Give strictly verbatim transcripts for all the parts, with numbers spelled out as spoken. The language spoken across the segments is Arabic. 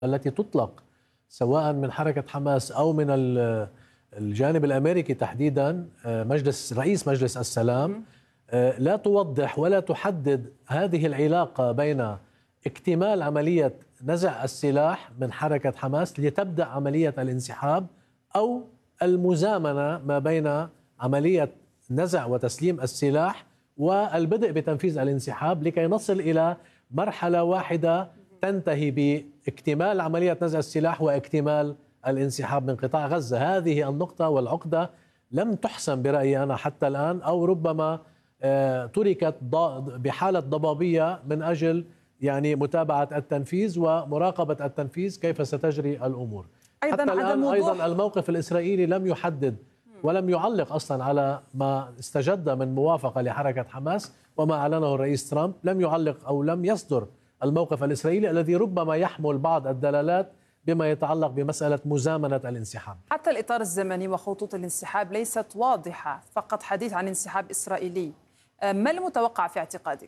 التي تطلق سواء من حركة حماس أو من الجانب الأمريكي تحديدا، مجلس رئيس مجلس السلام، لا توضح ولا تحدد هذه العلاقة بين اكتمال عملية نزع السلاح من حركة حماس لتبدأ عملية الانسحاب، أو المزامنة ما بين عملية نزع وتسليم السلاح والبدء بتنفيذ الانسحاب لكي نصل إلى مرحلة واحدة تنتهي باكتمال عملية نزع السلاح واكتمال الانسحاب من قطاع غزة. هذه النقطة والعقدة لم تحسم برأيي أنا حتى الآن، أو ربما تركت بحالة ضبابية من أجل يعني متابعة التنفيذ ومراقبة التنفيذ كيف ستجري الأمور. أيضاً حتى الآن وضوح... أيضا الموقف الإسرائيلي لم يحدد ولم يعلق أصلا على ما استجد من موافقة لحركة حماس وما أعلنه الرئيس ترامب. لم يعلق أو لم يصدر الموقف الإسرائيلي الذي ربما يحمل بعض الدلالات بما يتعلق بمسألة مزامنة الانسحاب. حتى الإطار الزمني وخطوط الانسحاب ليست واضحة، فقط حديث عن انسحاب إسرائيلي. ما المتوقع في اعتقادك؟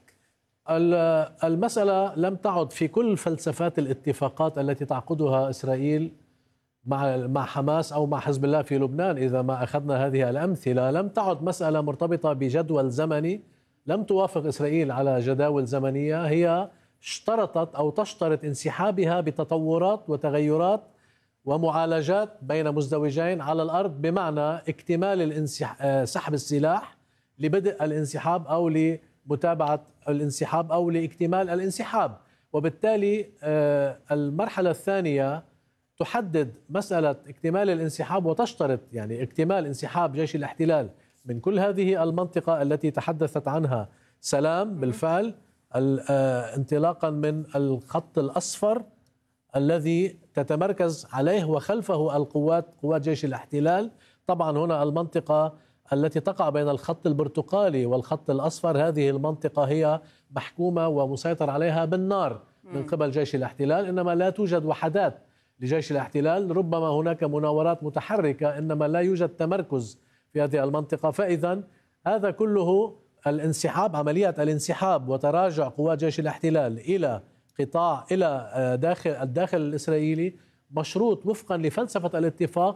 المسألة لم تعد في كل فلسفات الاتفاقات التي تعقدها إسرائيل مع مع حماس أو مع حزب الله في لبنان. إذا ما أخذنا هذه الأمثلة لم تعد مسألة مرتبطة بجدول زمني، لم توافق إسرائيل على جداول زمنية، هي اشترطت أو تشترط انسحابها بتطورات وتغيرات ومعالجات بين مزدوجين على الأرض، بمعنى اكتمال الانسح... سحب السلاح لبدء الانسحاب أو لمتابعة الانسحاب أو لاكتمال الانسحاب. وبالتالي المرحلة الثانية تحدد مسألة اكتمال الانسحاب وتشترط يعني اكتمال انسحاب جيش الاحتلال من كل هذه المنطقة التي تحدثت عنها سلام بالفعل، انطلاقا من الخط الأصفر الذي تتمركز عليه وخلفه القوات قوات جيش الاحتلال. طبعا هنا المنطقة التي تقع بين الخط البرتقالي والخط الأصفر، هذه المنطقة هي محكومة ومسيطر عليها بالنار من قبل جيش الاحتلال، إنما لا توجد وحدات لجيش الاحتلال، ربما هناك مناورات متحركة إنما لا يوجد تمركز في هذه المنطقة. فإذا هذا كله الانسحاب، عملية الانسحاب وتراجع قوات جيش الاحتلال إلى قطاع إلى داخل الداخل الإسرائيلي مشروط وفقا لفلسفة الاتفاق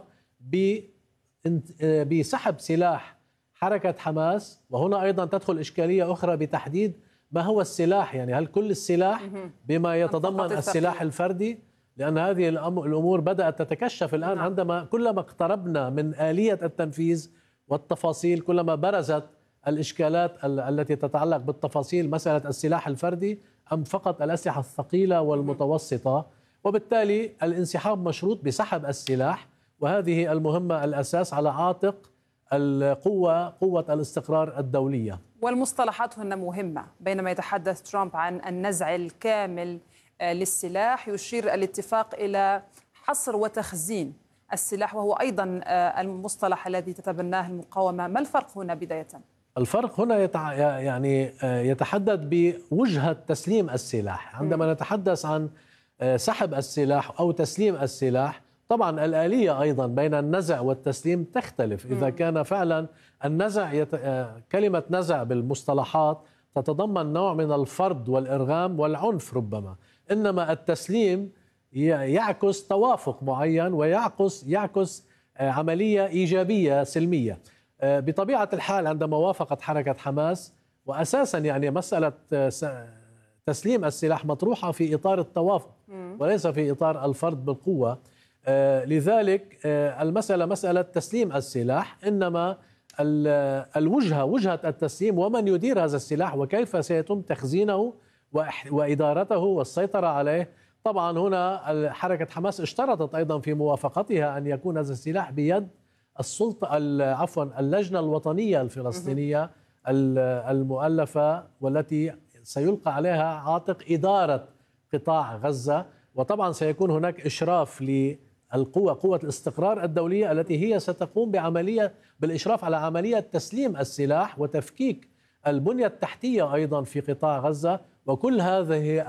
بسحب سلاح حركة حماس. وهنا أيضا تدخل إشكالية أخرى بتحديد ما هو السلاح، يعني هل كل السلاح بما يتضمن السلاح الفردي، لأن هذه الأمور بدأت تتكشف الآن عندما كلما اقتربنا من آلية التنفيذ والتفاصيل كلما برزت الإشكالات التي تتعلق بالتفاصيل، مسألة السلاح الفردي أم فقط الأسلحة الثقيلة والمتوسطة. وبالتالي الانسحاب مشروط بسحب السلاح، وهذه المهمة الأساس على عاتق القوة قوة الاستقرار الدولية. والمصطلحات هنا مهمة، بينما يتحدث ترامب عن النزع الكامل للسلاح يشير الاتفاق إلى حصر وتخزين السلاح، وهو أيضا المصطلح الذي تتبناه المقاومة. ما الفرق هنا بداية؟ الفرق هنا يتع... يعني يتحدد بوجهة تسليم السلاح. عندما نتحدث عن سحب السلاح أو تسليم السلاح، طبعا الآلية أيضا بين النزع والتسليم تختلف. إذا كان فعلا النزع يت... كلمة نزع بالمصطلحات تتضمن نوع من الفرض والإرغام والعنف ربما، إنما التسليم يعكس توافق معين ويعكس يعكس عملية إيجابية سلمية. بطبيعة الحال عندما وافقت حركة حماس، وأساسا يعني مسألة تسليم السلاح مطروحة في إطار التوافق وليس في إطار الفرض بالقوة، لذلك المسألة مسألة تسليم السلاح، إنما الوجهة وجهة التسليم ومن يدير هذا السلاح وكيف سيتم تخزينه وإدارته والسيطرة عليه. طبعا هنا حركة حماس اشترطت أيضا في موافقتها أن يكون هذا السلاح بيد السلطة عفوا اللجنة الوطنية الفلسطينية المؤلفة، والتي سيلقى عليها عاتق إدارة قطاع غزة. وطبعا سيكون هناك إشراف للقوة قوة الاستقرار الدولية التي هي ستقوم بعملية بالإشراف على عملية تسليم السلاح وتفكيك البنية التحتية أيضا في قطاع غزة. وكل هذه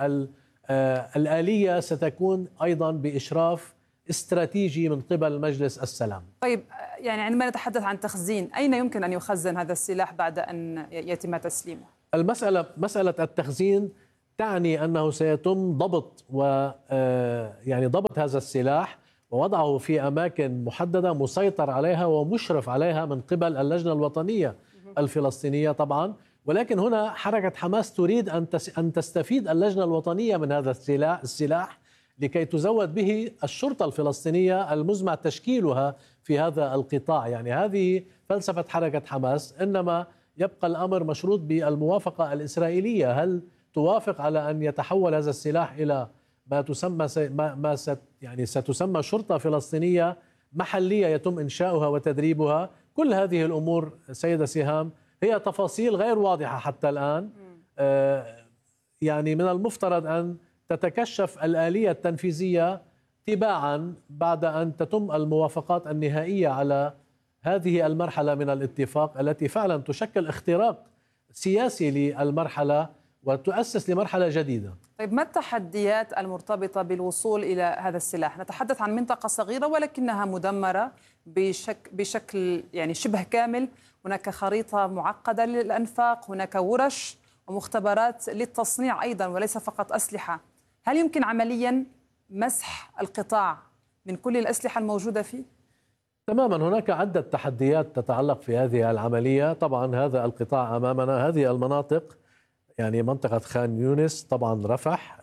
الآلية ستكون أيضا بإشراف استراتيجي من قبل مجلس السلام. طيب، يعني عندما نتحدث عن تخزين، أين يمكن أن يخزن هذا السلاح بعد أن يتم تسليمه؟ المسألة مسألة التخزين تعني أنه سيتم ضبط و يعني ضبط هذا السلاح ووضعه في أماكن محددة مسيطر عليها ومشرف عليها من قبل اللجنة الوطنية الفلسطينية طبعا. ولكن هنا حركة حماس تريد أن أن تستفيد اللجنة الوطنية من هذا السلاح السلاح لكي تزود به الشرطة الفلسطينية المزمع تشكيلها في هذا القطاع. يعني هذه فلسفة حركة حماس، إنما يبقى الأمر مشروط بالموافقة الإسرائيلية. هل توافق على أن يتحول هذا السلاح إلى ما تسمى ما ما ست يعني ستسمى شرطة فلسطينية محلية يتم إنشاؤها وتدريبها؟ كل هذه الأمور سيدة سهام هي تفاصيل غير واضحة حتى الآن. آه يعني من المفترض أن تتكشف الآلية التنفيذية تباعا بعد أن تتم الموافقات النهائية على هذه المرحلة من الاتفاق التي فعلا تشكل اختراق سياسي للمرحلة وتؤسس لمرحلة جديدة. طيب ما التحديات المرتبطة بالوصول إلى هذا السلاح؟ نتحدث عن منطقة صغيرة ولكنها مدمرة بشك بشكل يعني شبه كامل. هناك خريطة معقدة للأنفاق، هناك ورش ومختبرات للتصنيع أيضا وليس فقط أسلحة. هل يمكن عمليا مسح القطاع من كل الأسلحة الموجودة فيه؟ تماما، هناك عدة تحديات تتعلق في هذه العملية. طبعا هذا القطاع أمامنا، هذه المناطق يعني منطقة خان يونس، طبعا رفح،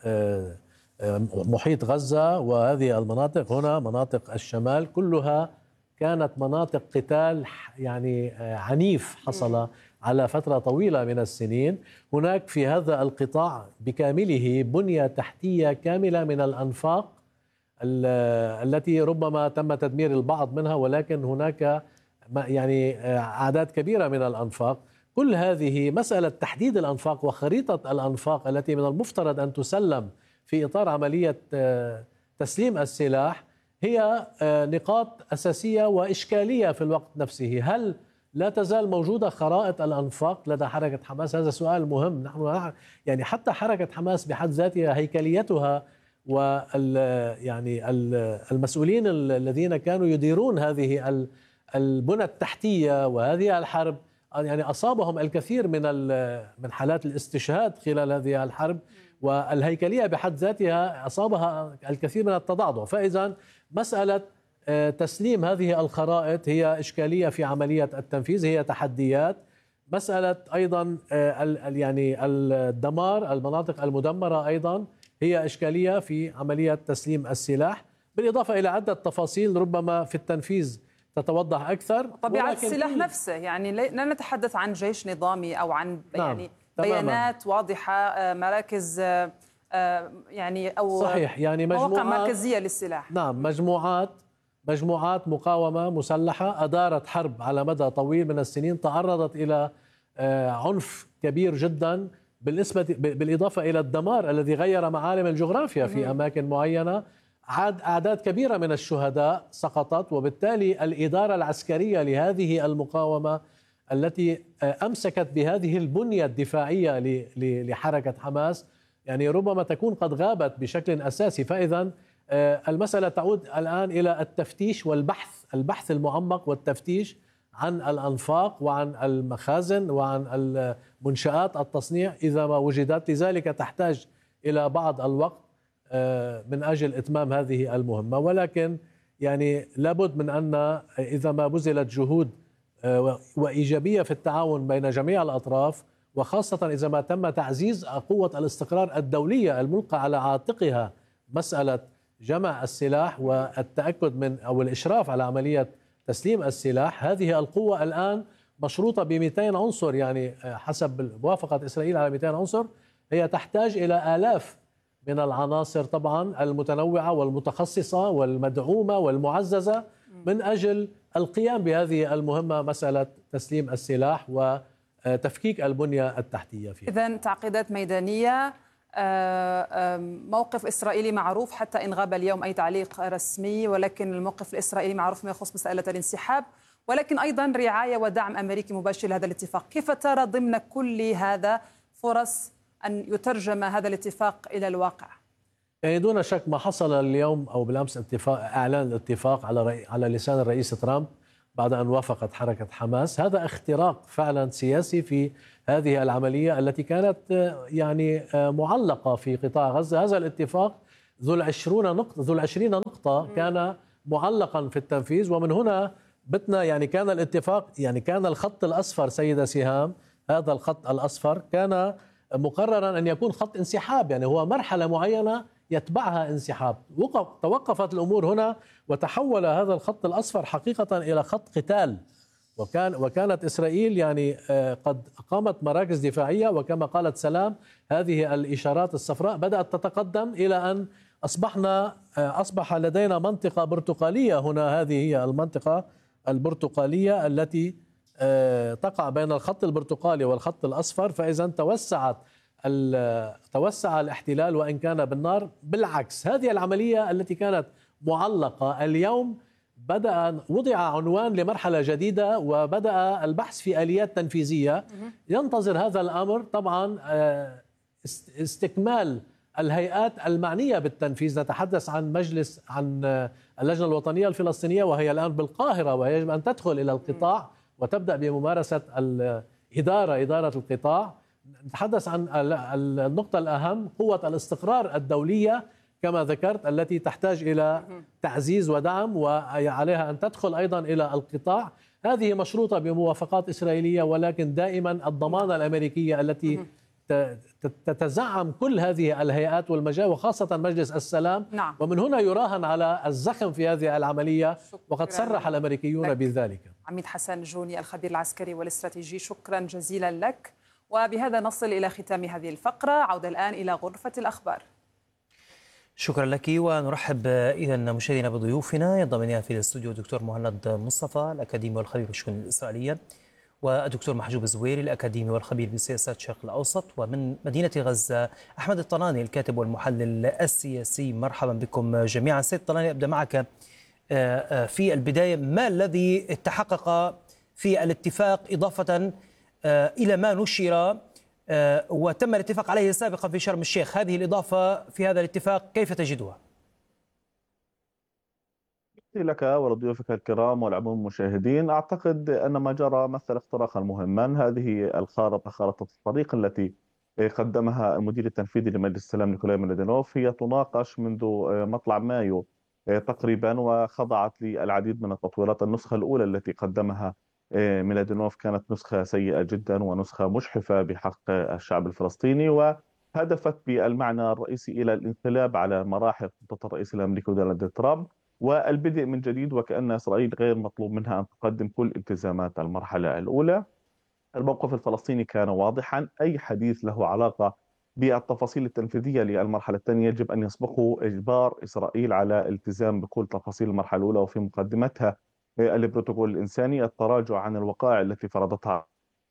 محيط غزة، وهذه المناطق هنا مناطق الشمال كلها كانت مناطق قتال يعني عنيف حصل على فترة طويلة من السنين. هناك في هذا القطاع بكامله بنية تحتية كاملة من الأنفاق التي ربما تم تدمير البعض منها، ولكن هناك يعني أعداد كبيرة من الأنفاق. كل هذه مسألة تحديد الأنفاق وخريطة الأنفاق التي من المفترض أن تسلم في إطار عملية تسليم السلاح هي نقاط أساسية وإشكالية في الوقت نفسه. هل لا تزال موجودة خرائط الأنفاق لدى حركة حماس؟ هذا سؤال مهم. نحن يعني حتى حركة حماس بحد ذاتها هيكليتها وال يعني المسؤولين الذين كانوا يديرون هذه البنى التحتية وهذه الحرب يعني أصابهم الكثير من من حالات الاستشهاد خلال هذه الحرب، والهيكلية بحد ذاتها أصابها الكثير من التضعضع. فإذا مسألة تسليم هذه الخرائط هي إشكالية في عملية التنفيذ، هي تحديات. مسألة أيضا يعني الدمار، المناطق المدمرة أيضا هي إشكالية في عملية تسليم السلاح، بالإضافة إلى عدة تفاصيل ربما في التنفيذ تتوضح أكثر. طبيعة السلاح نفسه، يعني لا نتحدث عن جيش نظامي أو عن يعني نعم. بيانات تماما. واضحة، مراكز يعني أو صحيح، يعني مواقع مركزية للسلاح. نعم، مجموعات مجموعات مقاومة مسلحة أدارت حرب على مدى طويل من السنين، تعرضت إلى عنف كبير جدا، بالإضافة إلى الدمار الذي غير معالم الجغرافيا في أماكن معينة. عاد أعداد كبيرة من الشهداء سقطت، وبالتالي الإدارة العسكرية لهذه المقاومة التي أمسكت بهذه البنية الدفاعية لحركة حماس يعني ربما تكون قد غابت بشكل أساسي. فإذا المسألة تعود الآن إلى التفتيش والبحث، البحث المعمق والتفتيش عن الأنفاق وعن المخازن وعن المنشآت التصنيع إذا ما وجدت. لذلك تحتاج إلى بعض الوقت من أجل إتمام هذه المهمة، ولكن يعني لابد من أن إذا ما بذلت جهود وإيجابية في التعاون بين جميع الأطراف، وخاصة إذا ما تم تعزيز قوة الاستقرار الدولية الملقى على عاتقها مسألة جمع السلاح والتأكد من أو الإشراف على عملية تسليم السلاح. هذه القوة الآن مشروطة ب مئتين عنصر، يعني حسب موافقة إسرائيل على مئتين عنصر، هي تحتاج إلى آلاف من العناصر طبعا المتنوعة والمتخصصة والمدعومة والمعززة من أجل القيام بهذه المهمة، مسألة تسليم السلاح وتفكيك البنية التحتية فيها. إذن تعقيدات ميدانية، موقف إسرائيلي معروف حتى إن غاب اليوم أي تعليق رسمي، ولكن الموقف الإسرائيلي معروف ما يخص مسألة الانسحاب، ولكن أيضا رعاية ودعم أمريكي مباشر لهذا الاتفاق. كيف ترى ضمن كل هذا فرص أن يترجم هذا الاتفاق إلى الواقع؟ يعني دون شك ما حصل اليوم أو بالأمس اتفاق إعلان الاتفاق على على لسان الرئيس ترامب بعد أن وافقت حركة حماس، هذا اختراق فعلا سياسي في هذه العملية التي كانت يعني معلقة في قطاع غزة. هذا الاتفاق ذو العشرون نقطة ذو العشرين نقطة كان معلقا في التنفيذ، ومن هنا بتنا يعني كان الاتفاق يعني كان الخط الأصفر سيدة سهام، هذا الخط الأصفر كان مقررا أن يكون خط انسحاب، يعني هو مرحلة معينة يتبعها انسحاب. وقف توقفت الأمور هنا وتحول هذا الخط الأصفر حقيقة إلى خط قتال، وكان وكانت إسرائيل يعني قد أقامت مراكز دفاعية، وكما قالت سلام هذه الإشارات الصفراء بدأت تتقدم إلى أن أصبحنا أصبح لدينا منطقة برتقالية هنا. هذه هي المنطقة البرتقالية التي تقع بين الخط البرتقالي والخط الأصفر. فإذا توسعت توسع الاحتلال وإن كان بالنار. بالعكس، هذه العملية التي كانت معلقة اليوم بدأ وضع عنوان لمرحلة جديدة، وبدأ البحث في آليات تنفيذية. ينتظر هذا الأمر طبعا استكمال الهيئات المعنية بالتنفيذ. نتحدث عن مجلس عن اللجنة الوطنية الفلسطينية، وهي الآن بالقاهرة، ويجب أن تدخل إلى القطاع وتبدأ بممارسة الإدارة إدارة القطاع. نتحدث عن النقطة الأهم، قوة الاستقرار الدولية كما ذكرت، التي تحتاج إلى تعزيز ودعم، وعليها أن تدخل أيضا إلى القطاع. هذه مشروطة بموافقات إسرائيلية، ولكن دائما الضمانة الأمريكية التي تتزعم كل هذه الهيئات والمجال، وخاصة مجلس السلام. نعم. ومن هنا يراهن على الزخم في هذه العملية، وقد صرح الأمريكيون لك. بذلك. عميد حسن جوني الخبير العسكري والاستراتيجي، شكرا جزيلا لك. وبهذا نصل إلى ختام هذه الفقرة. عودة الآن إلى غرفة الأخبار. شكرا لك، ونرحب إذا مشاهدينا بضيوفنا. ينضم إلينا في الاستوديو الدكتور مهند مصطفى الأكاديمي والخبير بالشؤون الإسرائيلية، والدكتور محجوب الزويري الأكاديمي والخبير بسياسات الشرق الأوسط، ومن مدينة غزة أحمد الطناني الكاتب والمحلل السياسي. مرحبا بكم جميعا. سيد الطناني، أبدأ معك في البداية. ما الذي تحقق في الاتفاق إضافة إلى ما نشر وتم الاتفاق عليه سابقا في شرم الشيخ؟ هذه الإضافة في هذا الاتفاق كيف تجدها؟ لك ولضيوفك الكرام والعموم المشاهدين، أعتقد أن ما جرى مثل اختراقا مهما. هذه الخارطة، خارطة الطريق التي قدمها المدير التنفيذي لمجلس السلام نيكولاي ميلادينوف، هي تناقش منذ مطلع مايو تقريبا، وخضعت للعديد من التطويرات. النسخة الأولى التي قدمها ميلادينوف كانت نسخة سيئة جدا ونسخة مجحفة بحق الشعب الفلسطيني، وهدفت بالمعنى الرئيسي إلى الانقلاب على مراحل خطة الرئيس الأمريكي دونالد ترامب والبدء من جديد، وكأن إسرائيل غير مطلوب منها أن تقدم كل التزامات المرحلة الأولى. الموقف الفلسطيني كان واضحا، أي حديث له علاقة بالتفاصيل التنفيذية للمرحلة الثانية يجب أن يسبقه إجبار إسرائيل على الالتزام بكل تفاصيل المرحلة الأولى، وفي مقدمتها البروتوكول الإنساني، التراجع عن الوقائع التي فرضتها.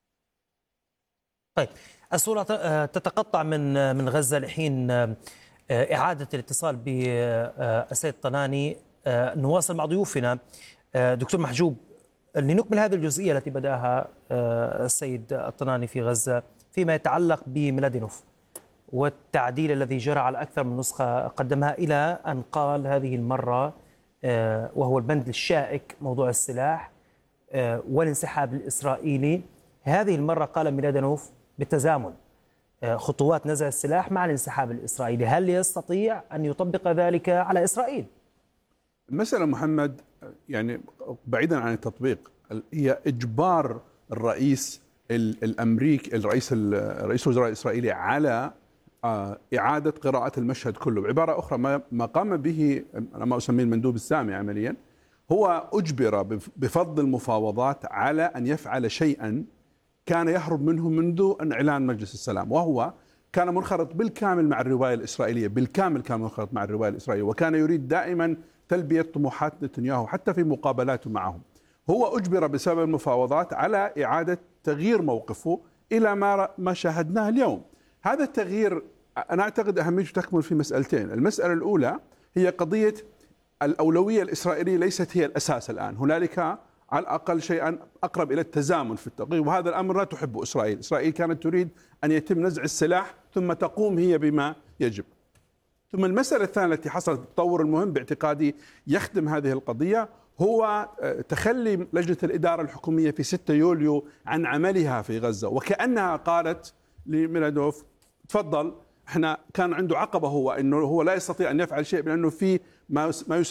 طيب، الصورة تتقطع من من غزة لحين إعادة الاتصال بالسيد الطناني. نواصل مع ضيوفنا. دكتور محجوب، لنكمل هذه الجزئية التي بدأها السيد الطناني في غزة فيما يتعلق بميلادينوف والتعديل الذي جرى على أكثر من نسخة قدمها، إلى أن قال هذه المرة، وهو البند الشائك، موضوع السلاح والانسحاب الإسرائيلي. هذه المرة قال ميلادينوف بالتزامن خطوات نزع السلاح مع الانسحاب الإسرائيلي. هل يستطيع أن يطبق ذلك على إسرائيل؟ المسألة محمد يعني بعيدا عن التطبيق، هي إجبار الرئيس الأمريكي الرئيس رئيس الوزراء الإسرائيلي على إعادة قراءة المشهد كله. بعبارة أخرى، ما قام به أنا ما أسميه المندوب السامي عمليا، هو أجبر بفضل المفاوضات على أن يفعل شيئا كان يهرب منه منذ إعلان مجلس السلام، وهو كان منخرط بالكامل مع الرواية الإسرائيلية، بالكامل كان منخرط مع الرواية الإسرائيلية، وكان يريد دائما تلبية طموحات نتنياهو حتى في مقابلاته معهم. هو أجبر بسبب المفاوضات على إعادة تغيير موقفه إلى ما ما شاهدناه اليوم. هذا التغيير أنا أعتقد أهميته تكمن في مسألتين. المسألة الأولى هي قضية الأولوية الإسرائيلية ليست هي الأساس الآن، هنالك على الأقل شيئا أقرب إلى التزامن في التقييم، وهذا الأمر لا تحبه إسرائيل. إسرائيل كانت تريد أن يتم نزع السلاح ثم تقوم هي بما يجب. ثم المسألة الثانية التي حصلت، التطور المهم باعتقادي يخدم هذه القضية، هو تخلي لجنة الإدارة الحكومية في ستة يوليو عن عملها في غزة، وكأنها قالت لميلادوف تفضل، احنا كان عنده عقبة، هو انه هو لا يستطيع ان يفعل شيء لانه في ما ما